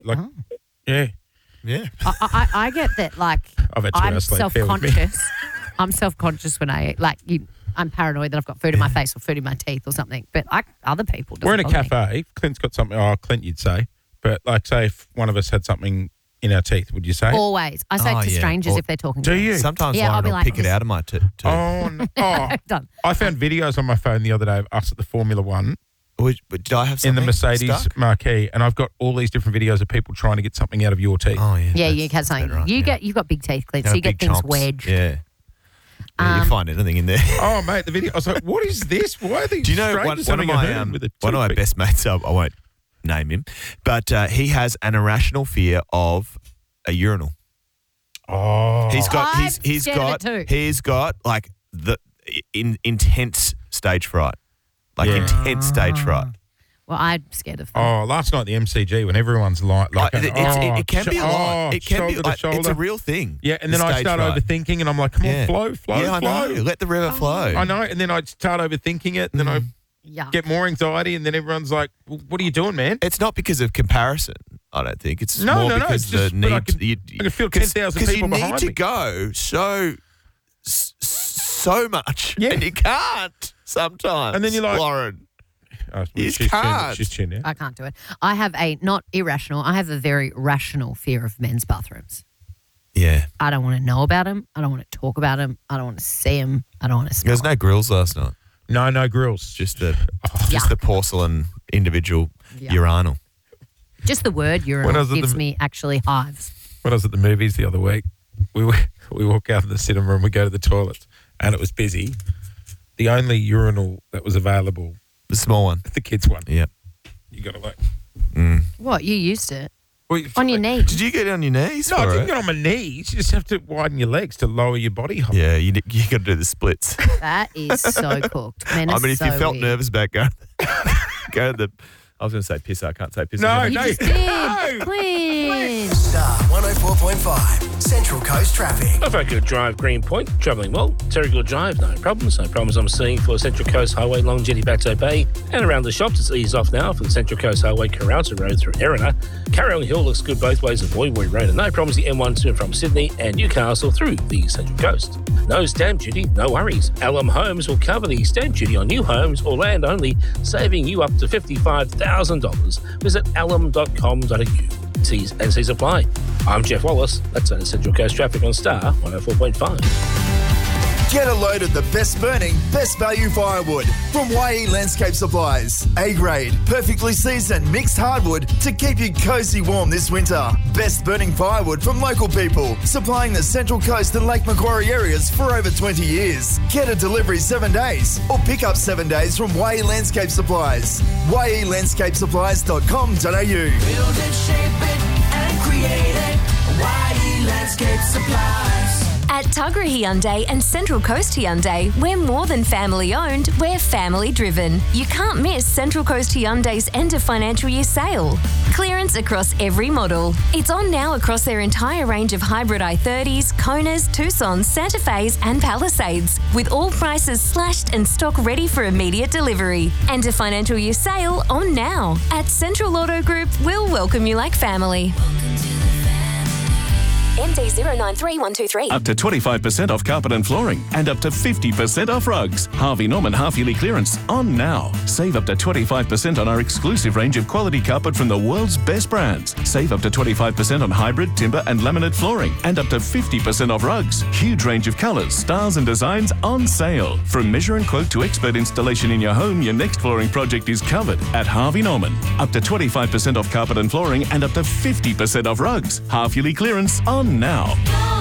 Like, yeah. I get that, like, I've had 2 I'm hours sleep. Bear with me. self-conscious. I'm self-conscious when I, like, I'm paranoid that I've got food in my face or food in my teeth or something. But other people We're in a doesn't bother me. cafe. Clint's got something. Oh, Clint, you'd say. But, like, say if one of us had something in our teeth, would you say? Always. I say it to strangers if they're talking to Do me. you? Sometimes Yeah, I'll Lauren be will like pick it this. out of my tooth. Oh, no. Done. I found videos on my phone the other day of us at the Formula One Did I have something in the Mercedes stuck? marquee, and I've got all these different videos of people trying to get something out of your teeth. Oh, yeah. Yeah, you that's get something. better, right? You've got big teeth, Clint, Yeah, so you get big things chomps. wedged. Yeah. You find anything in there. Oh, mate, the video. I was like, what is this? Why are these Do you know strangers one of having a my herd with a one of my toothpick? best mates? I won't name him, but he has an irrational fear of a urinal. Oh. He's got I'm he's scared of got it too. he's got like the intense stage fright, like intense stage fright. Well, I'm scared of them. Oh, last night at the MCG when everyone's like It can be a lot. It can be shoulder to like, shoulder. it's a real thing. Yeah, and the then I stage start fright. overthinking, and I'm like, come on, flow, Yeah, I flow. know. Let the river flow. I know, and then I start overthinking it, and then I Yuck. get more anxiety, and then everyone's like, well, what are you doing, man? It's not because of comparison. I don't think it's No, more no, no, because it's just- the but need. I can feel 10,000 because people you need behind to me. go so much, Yeah. and you can't sometimes. And then you're like- Lauren, Oh, You she's can't. She's chin, yeah. I can't do it. I have not irrational, I have a very rational fear of men's bathrooms. yeah. I don't want to know about them. I don't want to talk about them. I don't want to see them. I don't want to smell There was no grills last night. No grills. Just the Yuck. porcelain individual Yuck. urinal. Just the word When I urinal was at gives the- me actually hives. When I was at the movies the other week, we walk out of the cinema room, we go to the toilets, and it was busy. The only urinal that was available, The small one. the kids' one. Yep. You got to like. What? You used it? Well, On your knees? Did you get on your knees No, for I didn't it? get on my knees. You just have to widen your legs to lower your body height. Yeah, you got to do the splits. That is so cooked. Men I are mean, if so you felt weird. nervous about going to the. I was going to say pisser. I can't say pisser. No, You no. just did. Clint. Star 104.5, Central Coast Traffic. Off Oakwood Drive, Greenpoint, travelling well. Terrigal Drive, no problems. No problems I'm seeing for Central Coast Highway, Long Jetty, Bateau Bay. And around the shops, it's eased off now for the Central Coast Highway, Karalta Road through Erina. Carryong Hill looks good both ways of Woy Road. And no problems the M1 to and from Sydney and Newcastle through the Central Coast. No stamp duty, no worries. Alum Homes will cover the stamp duty on new homes or land only, saving you up to $55,000. Visit alum.com.au. T's and C's apply. I'm Jeff Wallace. That's Central Coast Traffic on Star 104.5. Get a load of the best burning, best value firewood from YE Landscape Supplies. A-grade, perfectly seasoned mixed hardwood to keep you cozy warm this winter. Best burning firewood from local people, supplying the Central Coast and Lake Macquarie areas for over 20 years. Get a delivery 7 days or pick up 7 days from YE Landscape Supplies. YELandscapeSupplies.com.au. Build it, shape it, and create it. YE Landscape Supplies. At Tuggerah Hyundai and Central Coast Hyundai, we're more than family owned, we're family driven. You can't miss Central Coast Hyundai's end of financial year sale. Clearance across every model. It's on now across their entire range of hybrid i30s, Konas, Tucsons, Santa Fe's and Palisades, with all prices slashed and stock ready for immediate delivery. End of financial year sale on now. At Central Auto Group, we'll welcome you like family. MD 093123. Up to 25% off carpet and flooring and up to 50% off rugs. Harvey Norman half-yearly clearance on now. Save up to 25% on our exclusive range of quality carpet from the world's best brands. Save up to 25% on hybrid, timber and laminate flooring and up to 50% off rugs. Huge range of colours, styles and designs on sale. From measure and quote to expert installation in your home, your next flooring project is covered at Harvey Norman. Up to 25% off carpet and flooring and up to 50% off rugs. Half-yearly clearance on now.